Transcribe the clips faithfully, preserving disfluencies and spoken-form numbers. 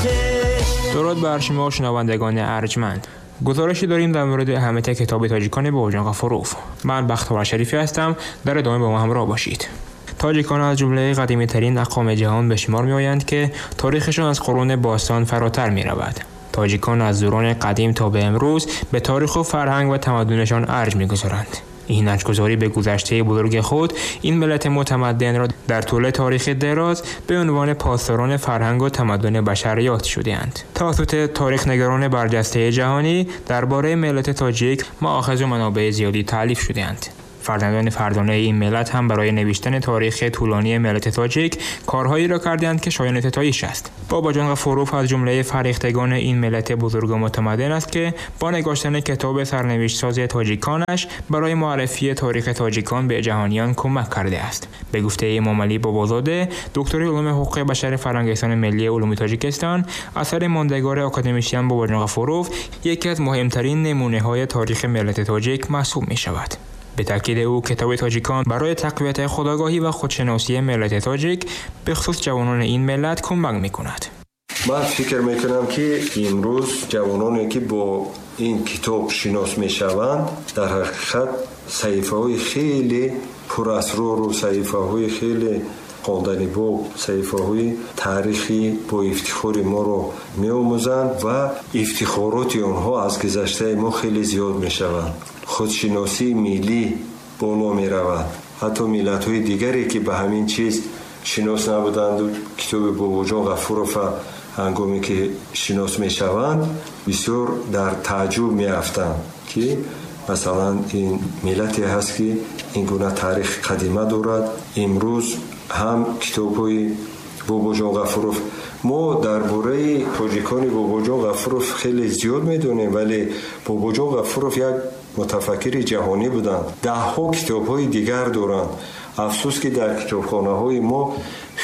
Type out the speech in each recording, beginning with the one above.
درود بر شما شنوندگان ارجمند. گزارشی داریم در مورد اهمیت کتاب تاجیکان باباجان غفوروف. من بختیار شریفی هستم. در ادامه با ما همراه باشید. تاجیکان از جمله قدیمی ترین اقوام جهان به شمار می آیند که تاریخشان از قرون باستان فراتر می رود. تاجیکان از دوران قدیم تا به امروز به تاریخ و فرهنگ و تمدنشان ارج می گذارند. این ارج‌گذاری به گذشته بزرگ خود این ملت متمدن را در طول تاریخ دراز به عنوان پاسداران فرهنگ و تمدن بشر یاد شده‌اند. توسط تاریخ نگاران برجسته جهانی درباره ملت تاجیک مآخذ و منابع زیادی تألیف شده‌اند. فرزندان فردانه این ملت هم برای نوشتن تاریخ طولانی ملت تاجیک کارهایی را کردند که شایان ستایش است. باباجان غفوروف از جمله فرهیختگان این ملت بزرگ و متمدن است که با نگاشتن کتاب سرنوشت ساز تاجیکانش برای معرفی تاریخ تاجیکان به جهانیان کمک کرده است. به گفته امام علی بابازاده، دکتر علوم حقوق بشر فرهنگستان ملی علوم تاجیکستان، اثر ماندگار آکادمیسین باباجان غفوروف یکی از مهمترین نمونه‌های تاریخ ملت تاجیک محسوب می‌شود. به تاکید او کتاب تاجیکان برای تقویت خودآگاهی و خودشناسی ملت تاجیک به خصوص جوانان این ملت کمک می‌کند. من فکر می‌کنم که امروز جوانانی که با این کتاب شناس می‌شوند در حقیقت صحیفه‌های خیلی پراسرار و صحیفه‌های خیلی خواندنی با صحیفه‌های تاریخی با افتخار ما رو می‌آموزند و افتخارات آنها از گذشته ما خیلی زیاد می‌شوند. خودشناسی ملی بالا می رود. حتی ملت های دیگری که به همین چیز شناس نبودند و کتاب باباجان غفوروف هنگامی که شناس می شوند بسیار در تعجب می افتند که مثلا این ملتی هست که این گونه تاریخ قدیمه دارد. امروز هم کتاب های باباجان غفوروف ما درباره تاجیکان باباجان غفوروف خیلی زیاد میدونیم، ولی باباجان غفوروف یک متفکر جهانی بودند. ده ها کتاب های دیگر دارند. افسوس که در کتابخانه های ما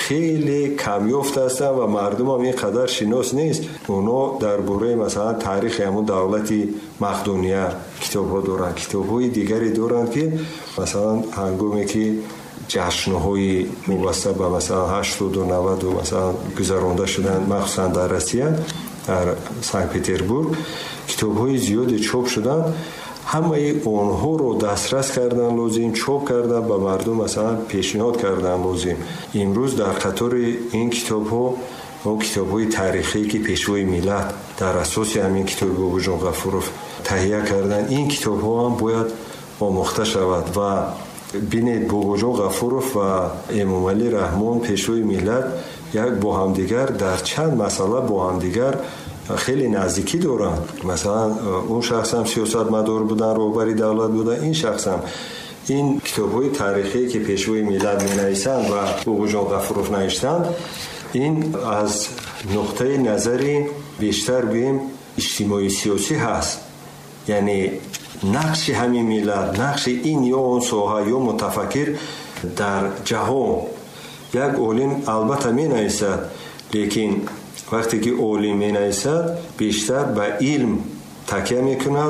خیلی کم یافت هستند و مردم هم اینقدر شناس نیست. اونا درباره مثلا تاریخ همون دولت مقدونیه کتاب ها دارند. کتاب های دیگری دارند که مثلا هنگامی که جشن‌های مبسط به مثلا هشتاد و نود و مثلا گذرانده شدند، مخصوصا در روسیه در سن پترزبورگ کتاب‌های زیادی چاپ شدند. همه اونها رو دسترس کردن لازم، چاپ کردن به مردم مثلا پیشنهاد کردن لازم. امروز در قطار این کتاب‌ها و کتاب‌های تاریخی که پیشوای ملت در اساس همین کتاب باباجان غفوروف تهیه کردن، این کتاب‌ها هم باید آموخته شود و بینید باباجان غفوروف و امام علی رحمان پیشوای ملت یک با همدیگر در چند مسئله با همدیگر خیلی نزدیکی دارن. مثلا اون شخص هم سیاست مدار بودن، رهبری دولت بودن، این شخص هم این کتاب‌های تاریخی که پیشوای ملت می‌نویسند و باباجان غفوروف نوشتند، این از نقطه نظری بیشتر بیم اجتماعی سیاسی هست. یعنی نقش همین ملت، نقش این یا اون ساحه یا متفکر در جهان. یک عالم البته می نویسد، لیکن وقتی که عالم می نویسد بیشتر به علم تکیه می کند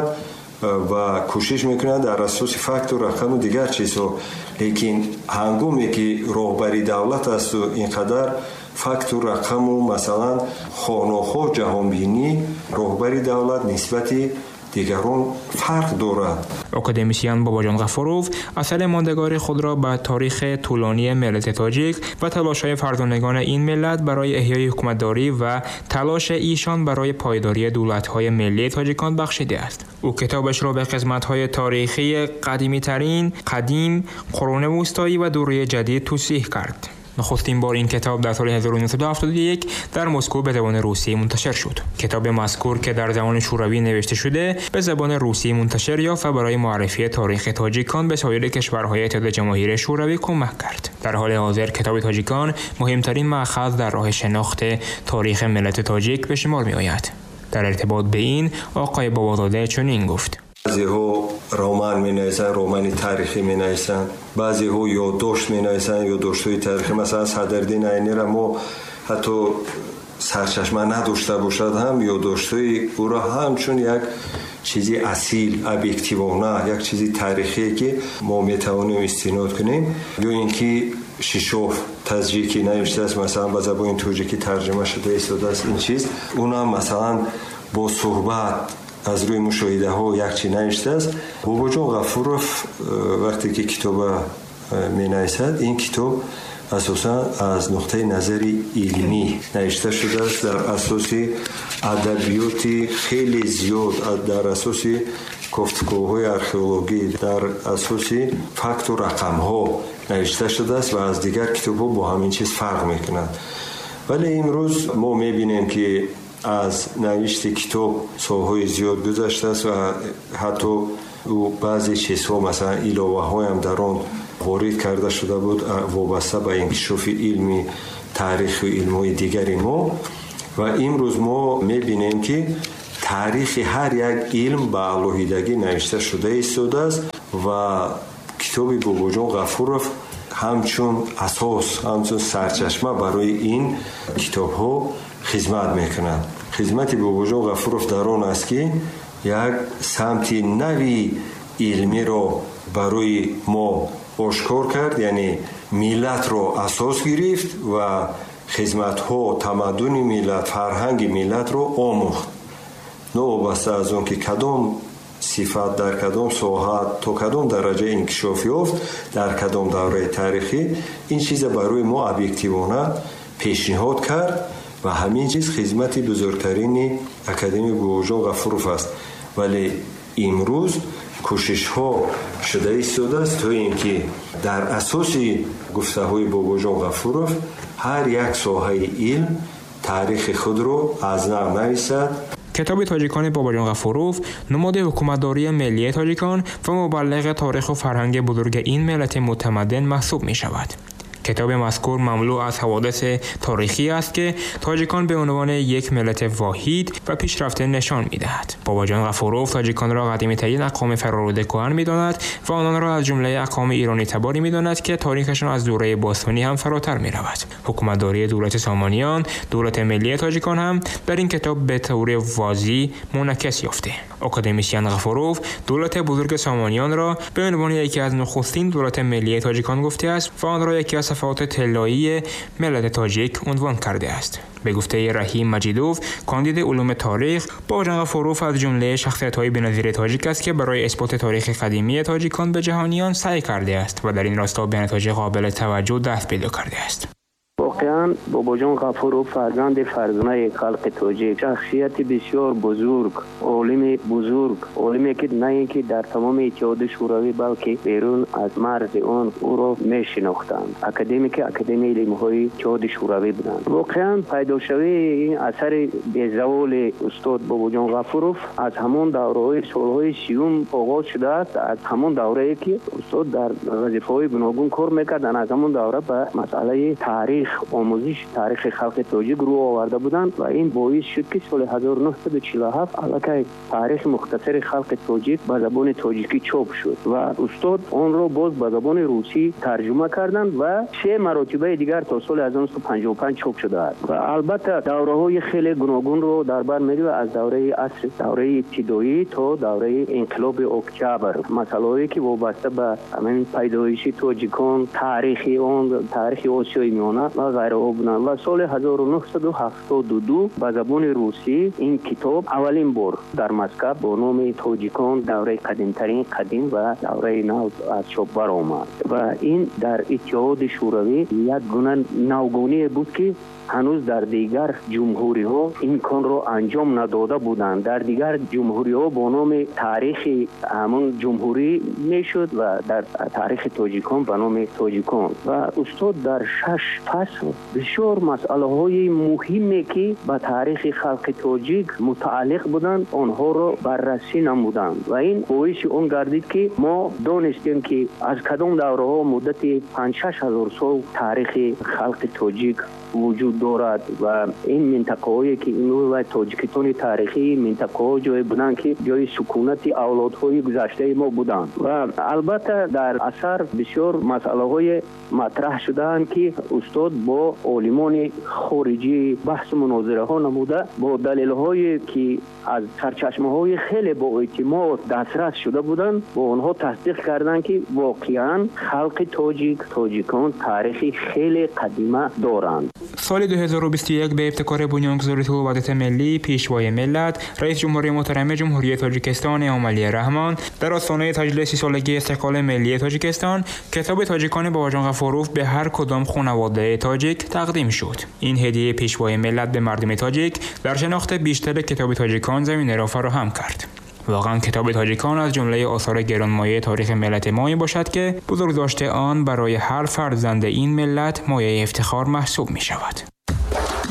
و کوشش می کند در اساس فکت و رقم و دیگر چیزها. لیکن هنگامی که رهبری دولت است و اینقدر فکت و رقم و مثلا خانه‌ها جهان بینی، رهبری دولت نسبتی دیگران فرق دارد. آکادمیسین باباجان غفوروف اثر ماندگار خود را به تاریخ طولانی ملت تاجیک و تلاش‌های فرزانگان این ملت برای احیای حکومتداری و تلاش ایشان برای پایداری دولت‌های ملی تاجیکان بخشیده است. او کتابش را به قسمت‌های تاریخی قدیمی ترین، قدیم، قرون وسطایی و دوره جدید توصیح کرد. نخستین بار این کتاب در سال هزار و نهصد و هفتاد و یک در مسکو به زبان روسی منتشر شد. کتاب مذکور که در زبان شوروی نوشته شده به زبان روسی منتشر یافت و برای معرفی تاریخ تاجیکان به سایر کشورهای اتحاد جماهیر شوروی کمک کرد. در حال حاضر کتاب تاجیکان مهمترین مأخذ در راه شناخت تاریخ ملت تاجیک به شمار می آید. در ارتباط به این آقای بابازاده چنین گفت: بعضی ها رمان می نویسند، رمان تاریخی می نویسند، بعضی ها یادداشت می نویسند، یادداشت‌های تاریخی. مثلا صدرالدین عینی را ما حتی سرچشمه نداشته باشد هم یادداشت‌های او را همچون یک چیزی اصیل، ابیکتیوانه، یک چیزی تاریخی که ما می توانیم استناد کنیم. یا اینکه شیشوف تاجیکی نوشته است، مثلا به زبان تاجیکی ترجمه شده ایستاده است این چیز. اونم مثلا با صحبت از روی مشاهده ها یک چی نوشته است. بابا جان غفورов وقتی که کتاب می نویسد، این کتاب اساسا از نقطه نظر علمی نوشته شده است، در اساس ادبیات خیلی زیاد، در اساس گفتگوهای ارخئولوژی، در اساس فکت و رقم ها نوشته شده است و از دیگر کتاب ها با همین چیز فرق میکند. ولی امروز ما میبینیم که از نوشت کتاب سالهای زیاد گذشته است و حتی بعضی چیزها مثلا علاوه های هم در آن وارد کرده شده بود وابسته به انکشاف علمی، تاریخ و علم‌های دیگری ما. و امروز ما میبینیم که تاریخ هر یک علم به علاهیدگی نوشته شده ایستاده است و کتاب بابا جان غفورov همچون اساس، همچون سرچشمه برای این کتاب ها خدمت میکنند. خدمت بابا جان غفورov در آن است که یک سمت نوی علمی را برای ما آشکار کرد، یعنی ملت را اساس گرفت و خدمت ها تمدن ملت، فرهنگ ملت را آموخت. نوابسته از اون که کدام صفت در کدام ساحه تا کدام درجه انکشاف یافت در کدام دوره تاریخی، این چیز برای ما ابجکتیوانه پیشنهاد کرد و همین چیز خدمت بزرگترین اکادمی بابا جان غفورov است. ولی امروز کوشش ها شده ایستاده است تا اینکه در اساس گفته های بابا جان غفورov هر یک ساحه علم تاریخ خود را از نو نویسد. کتاب تاجیکان بابا جان غفورov نماد حکومتداری ملی تاجیکان و مبلغ تاریخ و فرهنگ بزرگ این ملت متمدن محسوب می شود. کتاب مذکور مملو از حوادث تاریخی است که تاجیکان به عنوان یک ملت واحد و پیشرفته نشان می‌دهد. بابا جان غفورov تاجیکان را قدیمی‌ترین اقوام فرارود کهن می‌داند و آنان را از جمله اقوام ایرانی تباری می‌داند که تاریخشان از دوره باستانی هم فراتر می‌رود. حکومتداری دولت سامانیان، دولت ملی تاجیکان هم در این کتاب به طور واضح منعکس یافته. اکادمیسین غفورov دولت بزرگ سامانیان را به عنوان یکی از نخستین دولت ملی تاجیکان گفته است و آن را یکی از صفات طلایی ملت تاجیک عنوان کرده است. به گفته رحیم مجیدوف، کاندید علوم تاریخ، بابا جان غفورov از جمله شخصیت‌های بی‌نظیر تاجیک است که برای اثبات تاریخ قدیمی تاجیکان به جهانیان سعی کرده است و در این راستا به نتایج قابل توجه دست پیدا کرده است. واقعا بابا جان غفورov فرزند فرزانه خلق تاجیک، شخصیت بسیار بزرگ، عالم بزرگ، عالمی که نه اینکه در تمام اتحاد شوروی بلکه بیرون از مرز آن او را میشناختند. اکادمیک اکادمی علم‌های اتحاد شوروی بودند. واقعا پیدا شوی این اثر بی‌زوال استاد بابا جان غفورov از همان دوره‌های سال‌های سیوم آغاز شده است. از همان دوره‌ای که استاد در وظیفه‌های گوناگون کار می‌کردند، از همان دوره به مسئله تاریخ آموزش تاریخ خلق تاجیک رو آورده بودند و این باعث شد که سال هزار و نهصد و چهل و هفت الکی تاریخ مختصر خلق تاجیک به زبان تاجیکی چاپ شد و استاد آن را باز به زبان روسی ترجمه کردند و سه مرتبه دیگر تا سال هزار و نهصد و پنجاه و پنج چاپ شده است. و البته دوره‌های خیلی گوناگون رو در بر می‌گیرد، از دوره عصر دوره ابتدایی تا دوره انقلاب اکتبر، مسائلی که وابسته به همین پیدایش تاجیکان، تاریخ آن، تاریخ آسیای میانه و غیره بودند. و سال هزار و نهصد و هفتاد و دو به زبان روسی این کتاب اولین بار در مسکو با نام تاجیکان دوره قدیمترین قدیم و دوره نو از چاپ برآمد و این در اتحاد شوروی یک گونه نوگانی بود که هنوز در دیگر جمهوری ها این کار را انجام نداده بودند. در دیگر جمهوری ها با نام تاریخ همون جمهوری میشد و در تاریخ تاجیکان به نام تاجیکان. و استاد در شش فصل بسیار مسئله های مهمی که به تاریخ خلق تاجیک متعلق بودند آنها را بررسی نمودند و این باعث اون گردید که ما دانستیم که از کدام دوره ها مدت پنج شش هزار سال تاریخ خلق تاجیک وجود دارد و این منطقه‌هایی که امروز و تاجیکستان تاریخی منطقه‌ها جای بودند که جای سکونت اولادهای گذشته ما بودند و البته در اثر بسیار مسائل مطرح شدند که استاد با عالمان خارجی بحث مناظره ها نموده با دلیل هایی که از سرچشمه های خیلی با اعتماد دسترس شده بودند با آنها تصدیق کردند که واقعا خلق تاجیک تاجیکان تاریخی خیلی قدیمه دارند. سال دو هزار و بیست و یک به ابتکار بنیانگذار وحدت ملی پیشوای ملت رئیس جمهوری محترم جمهوری تاجیکستان امامعلی رحمان در آستانه تجلیل سی سالگی استقلال ملی تاجیکستان کتاب تاجیکان باباجان غفوروف به هر کدام خانواده تاجیک تقدیم شد. این هدیه پیشوای ملت به مردم تاجیک در شناخت بیشتر کتاب تاجیکان زمینه را فراهم کرد. واقعا کتاب تاجیکان از جمله آثار گرانمایه تاریخ ملت ما باشد که بزرگداشت آن برای هر فرزند این ملت مایه افتخار محسوب می شود.